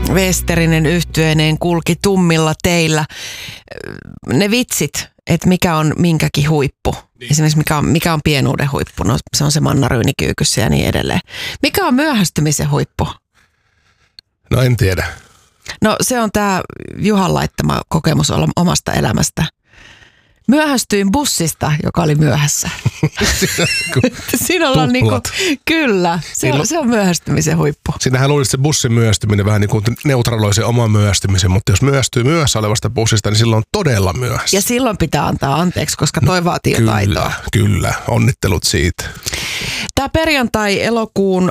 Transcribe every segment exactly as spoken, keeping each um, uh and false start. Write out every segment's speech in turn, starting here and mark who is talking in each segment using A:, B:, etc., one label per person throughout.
A: Westerinen yhtyeineen kulki tummilla teillä. Ne vitsit, että mikä on minkäkin huippu. Niin. Esimerkiksi mikä on, mikä on pienuuden huippu. No, se on se mannaryyni kyykyssä ja niin edelleen. Mikä on myöhästymisen huippu?
B: No en tiedä.
A: No se on tämä Juhan laittama kokemus omasta elämästä. Myöhästyin bussista, joka oli myöhässä. Siinä ollaan niinku, kyllä, se on, se on myöhästymisen huippu.
B: Siinähän luulisi, että se bussin myöhästyminen vähän niin kuin neutraloi sen oman myöhästymisen, mutta jos myöhästyy myöhässä olevasta bussista, niin silloin on todella myöhässä.
A: Ja silloin pitää antaa anteeksi, koska toi no, vaatii jo taitoa.
B: Kyllä, kyllä. Onnittelut siitä.
A: Tämä perjantai elokuun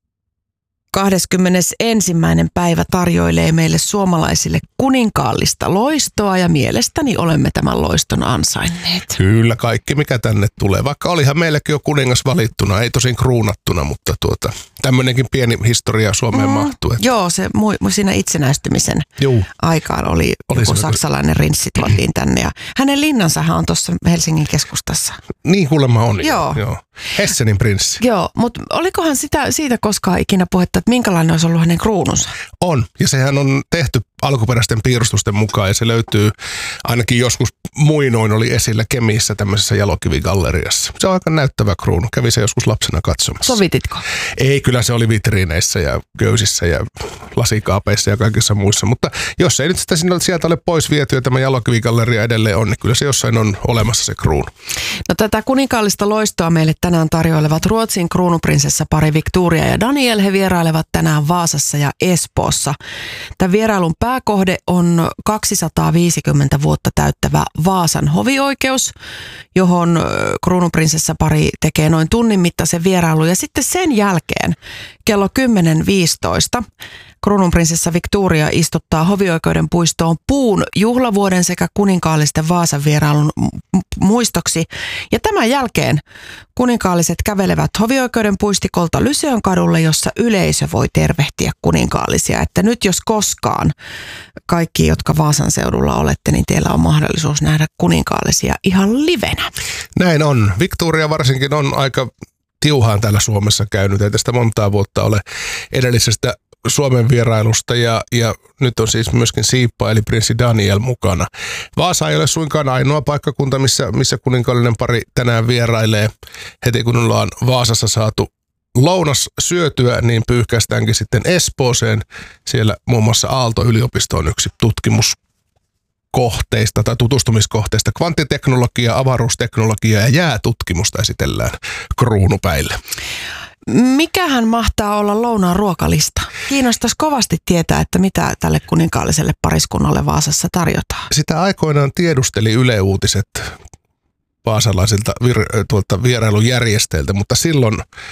A: kahdeskymmenesensimmäinen päivä tarjoilee meille suomalaisille kuninkaallista loistoa ja mielestäni olemme tämän loiston ansainneet.
B: Kyllä, kaikki mikä tänne tulee. Vaikka olihan meilläkin jo kuningas valittuna, ei tosin kruunattuna, mutta tuota, tämmöinenkin pieni historia Suomeen mm, mahtuu. Että.
A: Joo, se mu- siinä itsenäistymisen Juu. aikaan oli, oli joku saksalainen rinssi tuotiin tänne ja hänen linnansahan on tuossa Helsingin keskustassa.
B: Niin kuulemma on.
A: Joo.
B: joo. Hessenin prinssi.
A: Joo, mutta olikohan sitä, siitä koskaan ikinä puhetta, että minkälainen olisi ollut hänen kruununsa?
B: On, ja sehän on tehty alkuperäisten piirustusten mukaan, ja se löytyy ainakin joskus muinoin oli esillä Kemissä tämmöisessä jalokivigalleriassa. Se on aika näyttävä kruunu. Kävi se joskus lapsena katsomassa.
A: Sovititko?
B: Ei, kyllä se oli vitriineissä ja köysissä ja lasikaapeissa ja kaikissa muissa, mutta jos ei nyt sitä sieltä ole pois viety ja tämä jalokivigalleria edelleen on, niin kyllä se jossain on olemassa se kruunu.
A: No tätä kuninkaallista loistoa meille tänään tarjoilevat Ruotsin kruunuprinsessa pari Victoria ja Daniel. He vierailevat tänään Vaasassa ja Espoossa. Tämän vierailun pääkohde on kaksisataaviisikymmentä vuotta täyttävä Vaasan hovioikeus, johon kruunuprinsessa pari tekee noin tunnin mittaisen vierailun. Ja sitten sen jälkeen kello kymmenen viisitoista kruununprinsessa Victoria istuttaa hovioikeuden puistoon puun juhlavuoden sekä kuninkaallisten Vaasan vierailun muistoksi. Ja tämän jälkeen kuninkaalliset kävelevät hovioikeuden puistikolta Lyseon kadulle, jossa yleisö voi tervehtiä kuninkaallisia. Että nyt jos koskaan kaikki, jotka Vaasan seudulla olette, niin teillä on mahdollisuus nähdä kuninkaallisia ihan livenä.
B: Näin on. Victoria varsinkin on aika tiuhaan täällä Suomessa käynyt. Ei tästä montaa vuotta ole edellisestä Suomen vierailusta ja, ja nyt on siis myöskin Siippa eli prinssi Daniel mukana. Vaasa ei ole suinkaan ainoa paikkakunta, missä, missä kuninkaallinen pari tänään vierailee. Heti kun ollaan Vaasassa saatu lounas syötyä, niin pyyhkäistäänkin sitten Espooseen. Siellä muun muassa Aalto-yliopisto on yksi tutkimuskohteista tai tutustumiskohteista. Kvanttiteknologia, avaruusteknologia ja jäätutkimusta esitellään kruunupäille.
A: Mikähän mahtaa olla lounaan ruokalista? Kiinnostaisi kovasti tietää, että mitä tälle kuninkaalliselle pariskunnalle Vaasassa tarjotaan.
B: Sitä aikoinaan tiedusteli Yle Uutiset vaasalaisilta vir- tuolta vierailun järjestäjiltä, mutta silloin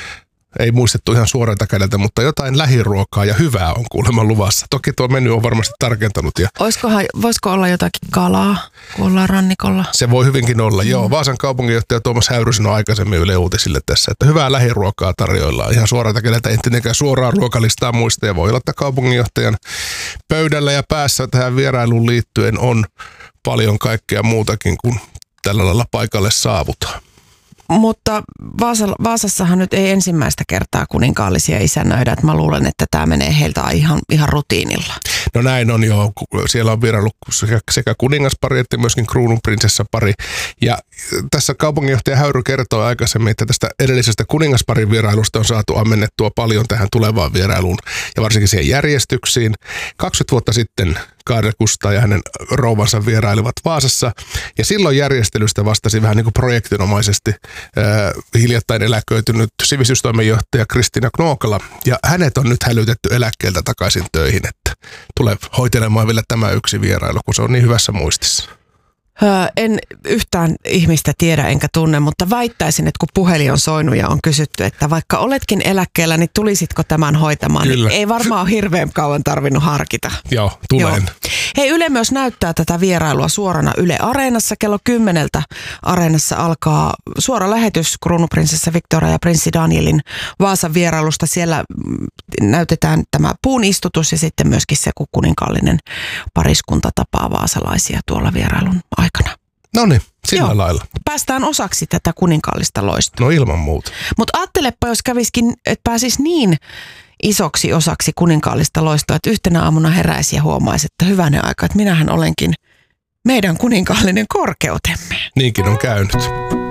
B: ei muistettu ihan suoralta kädeltä, mutta jotain lähiruokaa ja hyvää on kuulemma luvassa. Toki tuo menu on varmasti tarkentanut. Ja
A: Oiskohan, voisiko olla jotakin kalaa, kun ollaan rannikolla?
B: Se voi hyvinkin olla, mm. joo. Vaasan kaupunginjohtaja Tuomas Häyrysen on aikaisemmin Yle Uutisille tässä, että hyvää lähiruokaa tarjoillaan. Ihan suoralta kädeltä, ei tietenkään suoraan ruokalistaa muista. Ja voi olla, että kaupunginjohtajan pöydällä ja päässä tähän vierailuun liittyen on paljon kaikkea muutakin kuin tällä lailla paikalle saavutaan.
A: Mutta Vaasa, Vaasassahan nyt ei ensimmäistä kertaa kuninkaallisia isännöidä, että mä luulen, että tämä menee heiltä ihan, ihan rutiinilla.
B: No näin on jo. Siellä on vieraillut sekä, sekä kuningaspari että myöskin kruununprinsessapari. Ja tässä kaupunginjohtaja Häyry kertoi aikaisemmin, että tästä edellisestä kuningasparin vierailusta on saatu ammennettua paljon tähän tulevaan vierailuun ja varsinkin siihen järjestyksiin. kaksikymmentä vuotta sitten Kaarle Kustaa ja hänen rouvansa vierailivat Vaasassa. Ja silloin järjestelystä vastasi vähän niin kuin projektinomaisesti äh, hiljattain eläköitynyt sivistystoimenjohtaja Kristiina Knookala. Ja hänet on nyt hälytetty eläkkeeltä takaisin töihin, että tulee hoitelemaan vielä tämä yksi vierailu, kun se on niin hyvässä muistissa.
A: Öö, en yhtään ihmistä tiedä enkä tunne, mutta väittäisin, että kun puhelin on soinut ja on kysytty, että vaikka oletkin eläkkeellä, niin tulisitko tämän hoitamaan? Niin ei varmaan ole hirveän kauan tarvinnut harkita.
B: Joo, tulen. Joo.
A: Hei, Yle myös näyttää tätä vierailua suorana Yle Areenassa. Kello kymmeneltä Areenassa alkaa suora lähetys kruunuprinsessa Victoria ja prinssi Danielin Vaasan vierailusta. Siellä näytetään tämä puun istutus ja sitten myöskin se, kun kuninkaallinen pariskunta tapaa vaasalaisia tuolla vierailun aikana.
B: No niin, sillä Joo. lailla.
A: Päästään osaksi tätä kuninkaallista loistoa.
B: No ilman muuta.
A: Mutta ajattelepa, jos käviskin, että pääsisi niin isoksi osaksi kuninkaallista loistoa, että yhtenä aamuna heräisi ja huomaisi, että hyvänen aika, että minähän olenkin meidän kuninkaallinen korkeutemme.
B: Niinkin on käynyt.